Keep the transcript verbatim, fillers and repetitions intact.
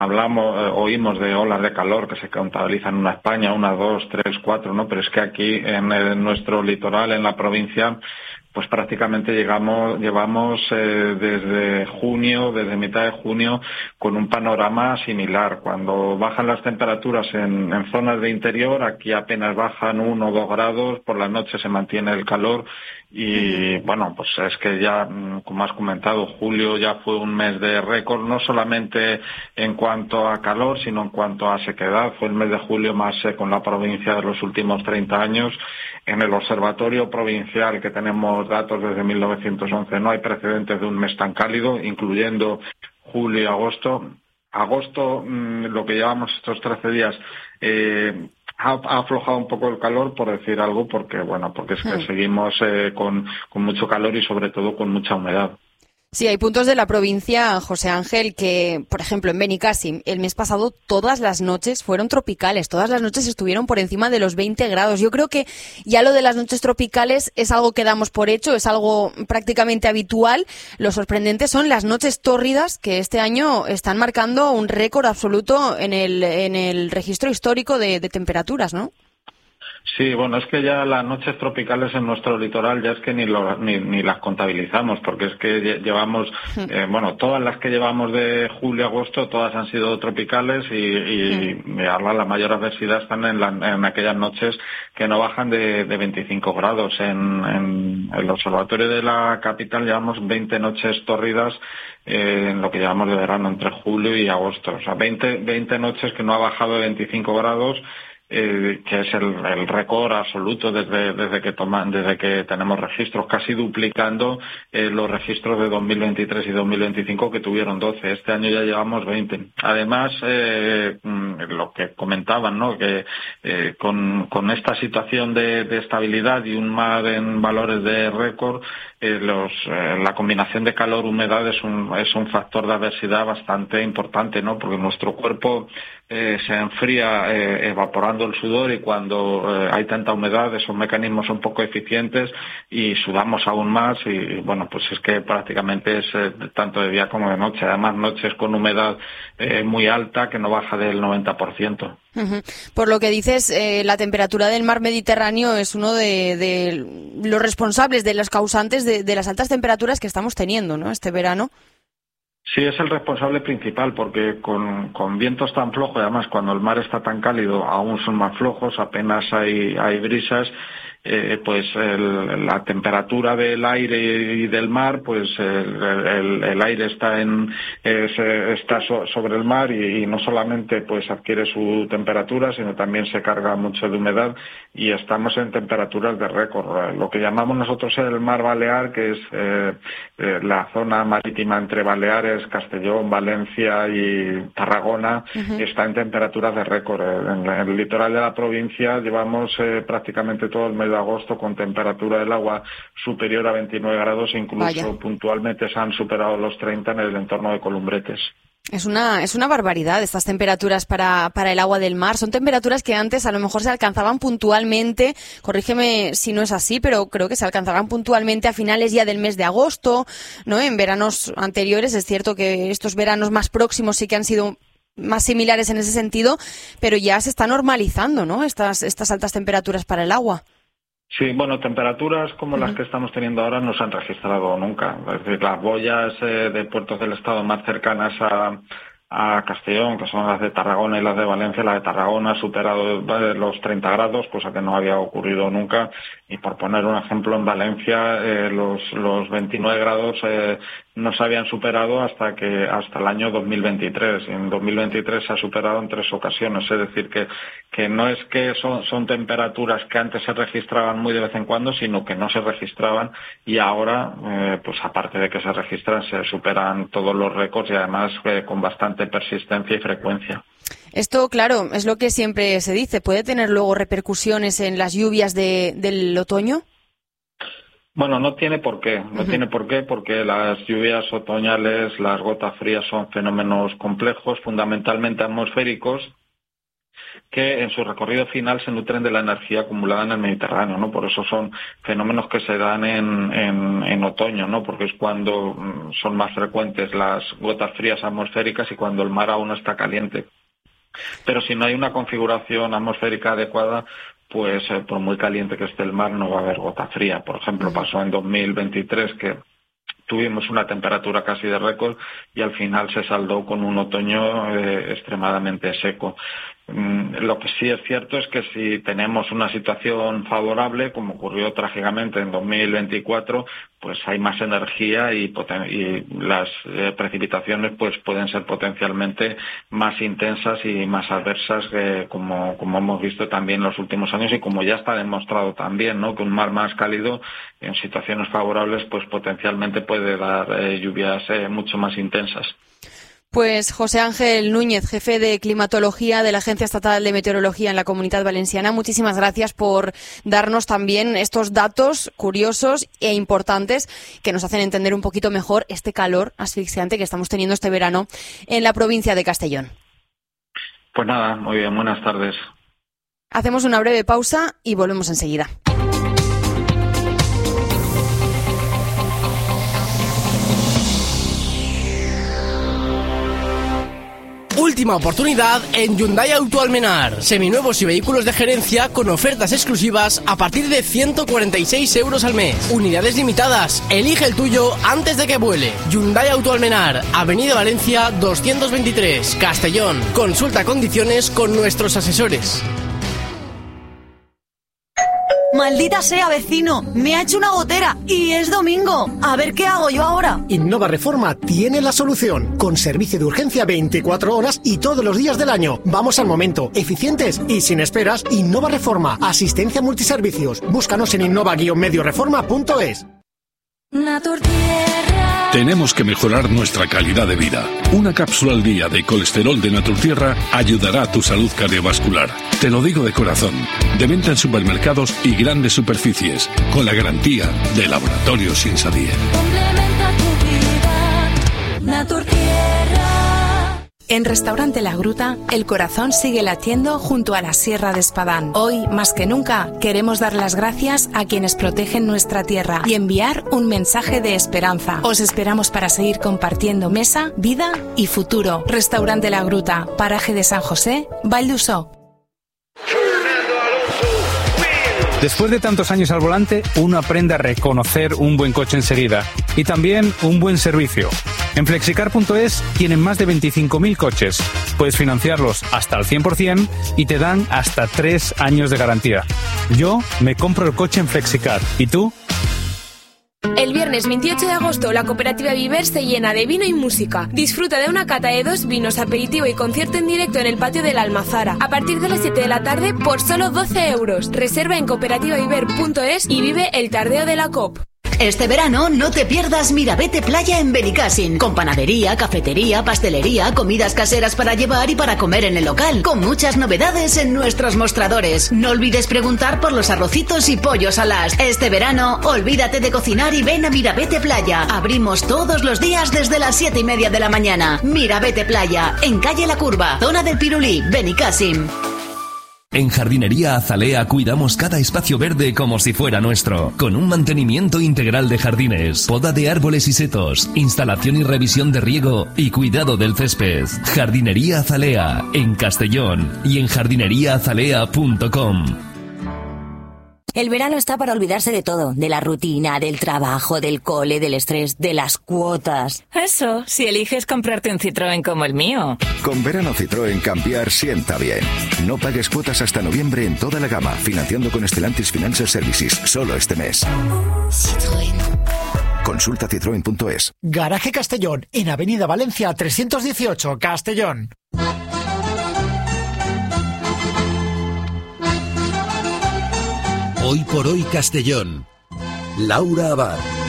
Hablamos, eh, oímos de olas de calor que se contabilizan en una España, una, dos, tres, cuatro, ¿no? Pero es que aquí en, en nuestro litoral, en la provincia, pues prácticamente llegamos, llevamos eh, desde junio, desde mitad de junio, con un panorama similar. Cuando bajan las temperaturas en, en zonas de interior, aquí apenas bajan uno o dos grados, por la noche se mantiene el calor y, bueno, pues es que ya, como has comentado, julio ya fue un mes de récord, no solamente en cuanto a calor, sino en cuanto a sequedad. Fue el mes de julio más seco en la provincia de los últimos treinta años. En el Observatorio Provincial, que tenemos datos desde mil novecientos once, no hay precedentes de un mes tan cálido, incluyendo julio y agosto. Agosto, mmm, lo que llevamos estos trece días, eh, ha, ha aflojado un poco el calor, por decir algo, porque bueno, porque es que Hmm. seguimos eh, con, con mucho calor y sobre todo con mucha humedad. Sí, hay puntos de la provincia, José Ángel, que, por ejemplo, en Benicàssim, el mes pasado todas las noches fueron tropicales, todas las noches estuvieron por encima de los veinte grados. Yo creo que ya lo de las noches tropicales es algo que damos por hecho, es algo prácticamente habitual. Lo sorprendente son las noches tórridas, que este año están marcando un récord absoluto en el, en el registro histórico de, de temperaturas, ¿no? Sí, bueno, es que ya las noches tropicales en nuestro litoral ya es que ni, lo, ni, ni las contabilizamos, porque es que llevamos, eh, bueno, todas las que llevamos de julio a agosto, todas han sido tropicales y, y, y ahora la mayor adversidad están en, la, en aquellas noches que no bajan de, de veinticinco grados. En, en el observatorio de la capital llevamos veinte noches tórridas eh, en lo que llevamos de verano entre julio y agosto. O sea, veinte, veinte noches que no ha bajado de veinticinco grados. Eh, que es el, el récord absoluto desde, desde que toman, desde que tenemos registros, casi duplicando eh, los registros de dos mil veintitrés y dos mil veinticinco que tuvieron doce. Este año ya llevamos veinte. Además, eh, lo que comentaban, ¿no? Que eh, con, con esta situación de, de estabilidad y un mar en valores de récord, eh, los, eh, la combinación de calor-humedad es un, es un factor de adversidad bastante importante, ¿no? Porque nuestro cuerpo eh, se enfría eh, evaporando el sudor y cuando eh, hay tanta humedad esos mecanismos son poco eficientes y sudamos aún más y bueno, pues es que prácticamente es eh, tanto de día como de noche. Además, noches con humedad eh, muy alta que no baja del noventa por ciento. Uh-huh. Por lo que dices, eh, la temperatura del mar Mediterráneo es uno de, de los responsables, de los causantes de, de las altas temperaturas que estamos teniendo, ¿no? Este verano. Sí, es el responsable principal porque con, con vientos tan flojos, además cuando el mar está tan cálido aún son más flojos, apenas hay, hay brisas, eh, pues el, la temperatura del aire y del mar, pues el, el, el aire está en es, está so, sobre el mar y, y no solamente pues adquiere su temperatura, sino también se carga mucho de humedad y estamos en temperaturas de récord. Lo que llamamos nosotros el mar Balear, que es eh, eh, la zona marítima entre Baleares, Castellón, Valencia y Tarragona, uh-huh. está en temperaturas de récord. En el litoral de la provincia llevamos eh, prácticamente todo el mes de agosto con temperatura del agua superior a veintinueve grados, incluso Vaya. puntualmente se han superado los treinta en el entorno de Columbretes. Es una, es una barbaridad estas temperaturas para, para el agua del mar. Son temperaturas que antes a lo mejor se alcanzaban puntualmente, corrígeme si no es así, pero creo que se alcanzaban puntualmente a finales ya del mes de agosto, ¿no? En veranos anteriores, es cierto que estos veranos más próximos sí que han sido más similares en ese sentido, pero ya se está normalizando, ¿no? Estas, estas altas temperaturas para el agua. Sí, bueno, temperaturas como uh-huh. las que estamos teniendo ahora no se han registrado nunca. Es decir, las boyas eh, de puertos del Estado más cercanas a, a Castellón, que son las de Tarragona y las de Valencia, la de Tarragona ha superado los treinta grados, cosa que no había ocurrido nunca. Y por poner un ejemplo, en Valencia eh, los, los veintinueve grados eh, no se habían superado hasta que hasta el año dos mil veintitrés. En dos mil veintitrés se ha superado en tres ocasiones. Es decir, que, que no es que son, son temperaturas que antes se registraban muy de vez en cuando, sino que no se registraban y ahora, eh, pues aparte de que se registran, se superan todos los récords y además eh, con bastante persistencia y frecuencia. Esto, claro, es lo que siempre se dice. ¿Puede tener luego repercusiones en las lluvias de, del otoño? Bueno, no tiene por qué, no uh-huh. tiene por qué, porque las lluvias otoñales, las gotas frías son fenómenos complejos, fundamentalmente atmosféricos, que en su recorrido final se nutren de la energía acumulada en el Mediterráneo, ¿no? Por eso son fenómenos que se dan en, en, en otoño, ¿no? Porque es cuando son más frecuentes las gotas frías atmosféricas y cuando el mar aún no está caliente. Pero si no hay una configuración atmosférica adecuada, pues eh, por muy caliente que esté el mar no va a haber gota fría. Por ejemplo, pasó en dos mil veintitrés que tuvimos una temperatura casi de récord y al final se saldó con un otoño eh, extremadamente seco. Mm, lo que sí es cierto es que si tenemos una situación favorable, como ocurrió trágicamente en dos mil veinticuatro, pues hay más energía y, poten- y las eh, precipitaciones pues pueden ser potencialmente más intensas y más adversas, eh, como, como hemos visto también en los últimos años y como ya está demostrado también, ¿no? Que un mar más cálido en situaciones favorables pues potencialmente puede dar eh, lluvias eh, mucho más intensas. Pues José Ángel Núñez, jefe de climatología de la Agencia Estatal de Meteorología en la Comunidad Valenciana, muchísimas gracias por darnos también estos datos curiosos e importantes que nos hacen entender un poquito mejor este calor asfixiante que estamos teniendo este verano en la provincia de Castellón. Pues nada, muy bien, buenas tardes. Hacemos una breve pausa y volvemos enseguida. Última oportunidad en Hyundai Auto Almenar. Seminuevos y vehículos de gerencia con ofertas exclusivas a partir de ciento cuarenta y seis euros al mes. Unidades limitadas. Elige el tuyo antes de que vuele. Hyundai Auto Almenar, Avenida Valencia doscientos veintitrés, Castellón. Consulta condiciones con nuestros asesores. Maldita sea, vecino, me ha hecho una gotera y es domingo. A ver qué hago yo ahora. Innova Reforma tiene la solución, con servicio de urgencia veinticuatro horas y todos los días del año. Vamos al momento, eficientes y sin esperas. Innova Reforma, asistencia multiservicios. Búscanos en innova guion medio reforma punto es. Tenemos que mejorar nuestra calidad de vida. Una cápsula al día de colesterol de Naturtierra ayudará a tu salud cardiovascular. Te lo digo de corazón. De venta en supermercados y grandes superficies, con la garantía de Laboratorios Insadier. Complementa tu vida, Naturtierra. En Restaurante La Gruta, el corazón sigue latiendo junto a la Sierra de Espadán. Hoy, más que nunca, queremos dar las gracias a quienes protegen nuestra tierra y enviar un mensaje de esperanza. Os esperamos para seguir compartiendo mesa, vida y futuro. Restaurante La Gruta, paraje de San José, Vall d'Usó. Después de tantos años al volante, uno aprende a reconocer un buen coche enseguida y también un buen servicio. En flexicar punto es tienen más de veinticinco mil coches. Puedes financiarlos hasta al cien por ciento y te dan hasta tres años de garantía. Yo me compro el coche en Flexicar. ¿Y tú? El viernes veintiocho de agosto, la cooperativa Viver se llena de vino y música. Disfruta de una cata de dos vinos, aperitivo y concierto en directo en el patio de la Almazara. A partir de las siete de la tarde, por solo doce euros. Reserva en cooperativa viver punto es y vive el tardeo de la C O P. Este verano no te pierdas Mirabete Playa en Benicàssim, con panadería, cafetería, pastelería, comidas caseras para llevar y para comer en el local, con muchas novedades en nuestros mostradores. No olvides preguntar por los arrocitos y pollos alas. Este verano, olvídate de cocinar y ven a Mirabete Playa. Abrimos todos los días desde las siete y media de la mañana. Mirabete Playa, en calle La Curva, zona del Pirulí, Benicàssim. En Jardinería Azalea cuidamos cada espacio verde como si fuera nuestro, con un mantenimiento integral de jardines, poda de árboles y setos, instalación y revisión de riego y cuidado del césped. Jardinería Azalea, en Castellón y en jardinería azalea punto com. El verano está para olvidarse de todo, de la rutina, del trabajo, del cole, del estrés, de las cuotas. Eso, si eliges comprarte un Citroën como el mío. Con verano Citroën cambiar sienta bien. No pagues cuotas hasta noviembre en toda la gama, financiando con Stellantis Financial Services, solo este mes. Citroën. Consulta citroen punto es. Garaje Castellón, en Avenida Valencia trescientos dieciocho, Castellón. Hoy por hoy Castellón. Laura Abad.